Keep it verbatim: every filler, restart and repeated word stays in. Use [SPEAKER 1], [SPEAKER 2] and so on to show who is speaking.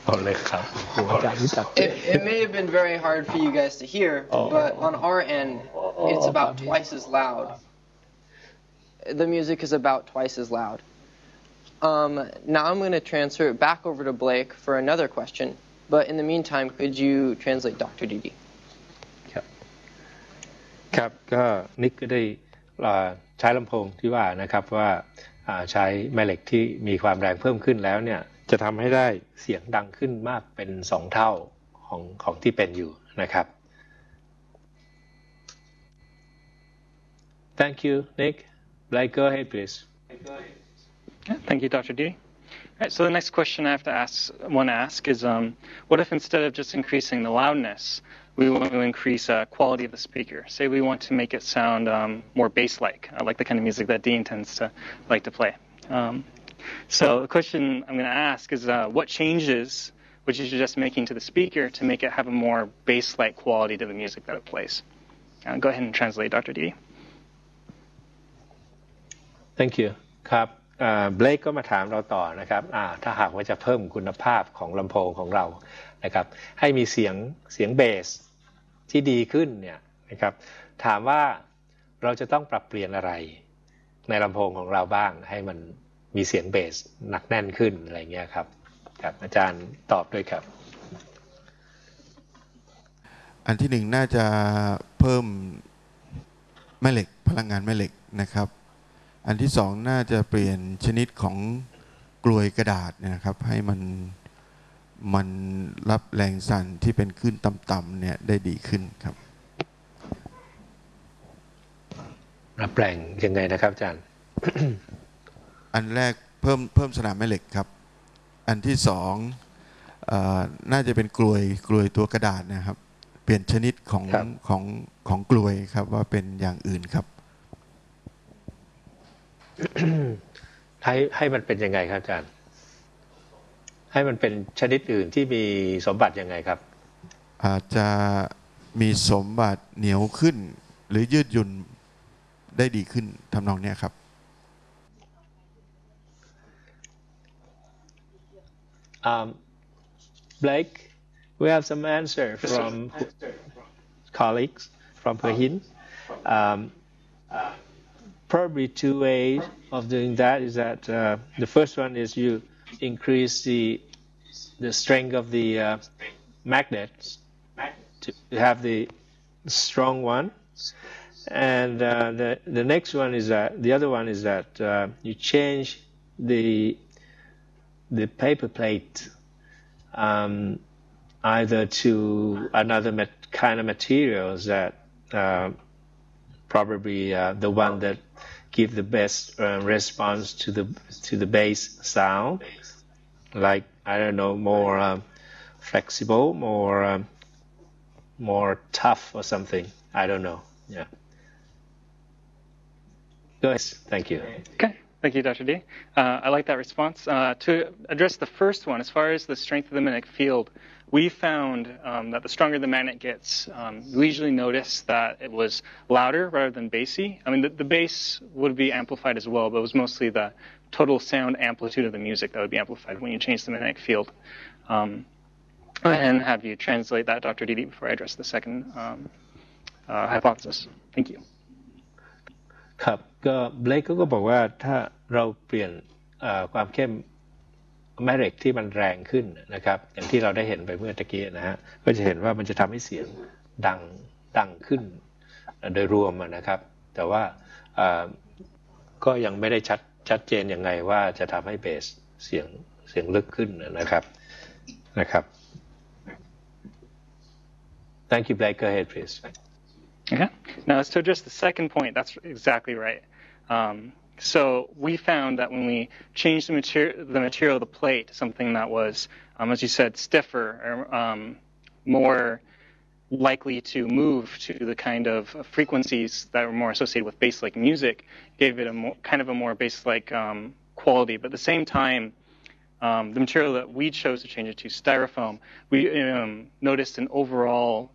[SPEAKER 1] เอาเลยครับอาจารย์รู้จัก
[SPEAKER 2] It, it may have been very hard for you guys to hear, but on our end, it's about twice as loud. The music is about twice as loud. Um, now I'm going to transfer it back over to Blake for another question, but in the meantime, could you translate Doctor Didi?
[SPEAKER 1] ครับครับก็นิกก็ได้ใช้ลำโพงที่ว่านะครับว่าใช้แม่เหล็กที่มีความแรงเพิ่มขึ้นแล้วเนี่ยจะทำให้ได้เสียงดังขึ้นมากเป็นสองเท่าของของที่เป็นอยู่นะครับ Thank you Nick Blake go ahead please
[SPEAKER 3] Thank you Doctor Didi All right, so the next question I have to ask want to ask is um, what if instead of just increasing the loudness we want to increase uh, quality of the speaker. Say we want to make it sound um, more bass-like, uh, like the kind of music that Dean tends to like to play. Um, so the question I'm going to ask is uh, what changes would you suggest making to the speaker to make it have a more bass-like quality to the music that it plays? Uh, go ahead and translate, Doctor Didi.
[SPEAKER 1] Thank you. ครับเบลกก็มาถามเราต่อนะครับถ้าหากว่าจะเพิ่มคุณภาพของลำโพงของเรานะครับให้มีเสียงเสียงเบสที่ดีขึ้นเนี่ยนะครับถามว่าเราจะต้องปรับเปลี่ยนอะไรในลำโพงของเราบ้างให้มันมีเสียงเบสหนักแน่นขึ้นอะไรเงี้ยครับครับอาจารย์ตอบด้วยครับ
[SPEAKER 4] อันที่หนึ่งน่าจะเพิ่มแม่เหล็กพลังงานแม่เหล็กนะครับอันที่สองน่าจะเปลี่ยนชนิดของกลวยกระดาษนะครับให้มันมันรับแรงสั่นที่เป็นคลื่นต่ำๆเนี่ยได้ดีขึ้นครับ
[SPEAKER 1] รับแรงยังไงนะครับอาจารย์
[SPEAKER 4] อันแรกเพิ่มเพิ่มสนามแม่เหล็กครับอันที่สองน่าจะเป็นกลวยกลวยตัวกระดาษนะครับเปลี่ยนชนิดของของของกลวยครับว่าเป็นอย่างอื่นครับ
[SPEAKER 1] ให้ให้มันเป็นยังไงครับอาจารย์ให้มันเป็นชนิดอื่นที่มีสมบัติยังไงครับ
[SPEAKER 4] อาจจะมีสมบัติเหนียวขึ้นหรือยืดหยุ่นได้ดีขึ้นทำนองนี้ครับ
[SPEAKER 1] um, Blake we have some answer from colleagues from Perhin um, probably two ways of doing that is that uh, the first one is you increase the the strength of the uh, magnets to have the strong one and uh, the the next one is that the other one is that uh, you change the the paper plate um, either to another kind of materials that uh, probably uh, the one that give the best uh, response to the to the bass sound like I don't know more um, flexible more um, more tough or something I don't know yeah good thank you
[SPEAKER 3] okay thank you Doctor D uh, I like that response uh, to address the first one as far as the strength of the magnetic field we found um, that the stronger the magnet gets, um, we usually notice that it was louder rather than bassy. I mean, the, the bass would be amplified as well, but it was mostly the total sound amplitude of the music that would be amplified when you change the magnetic field. Um, and have you translate that, Doctor Didi, before I address the second um, uh, hypothesis. Thank you.
[SPEAKER 1] ครับก็เบลกก็บอกว่าถ้าเราเปลี่ยนความเข้มแม่เหล็กที่มันแรงขึ้นนะครับอย่างที่เราได้เห็นไปเมื่อตะกี้นะฮะก็จะเห็นว่ามันจะทำให้เสียงดังดังขึ้นโดยรวมนะครับแต่ว่าก็ยังไม่ได้ชัดชัดเจนยังไงว่าจะทำให้เบสเสียงเสียงลึกขึ้นนะครับนะครับ Thank you Blake go ahead please
[SPEAKER 3] Okay now to address the second point that's exactly right um, So we found that when we changed the material, the material of the plate, something that was, um, as you said, stiffer or um, more likely to move to the kind of frequencies that were more associated with bass-like music, gave it a more, kind of a more bass-like um, quality. But at the same time, um, the material that we chose to change it to, styrofoam, we um, noticed an overall